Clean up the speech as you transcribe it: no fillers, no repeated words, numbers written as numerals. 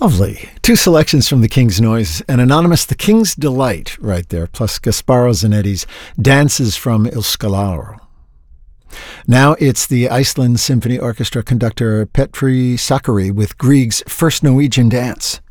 Lovely. Two selections from The King's Noise and Anonymous, The King's Delight right there, plus Gasparo Zanetti's Dances from Il Scalaro. Now it's the Iceland Symphony Orchestra conductor Petri Sakari with Grieg's First Norwegian Dance.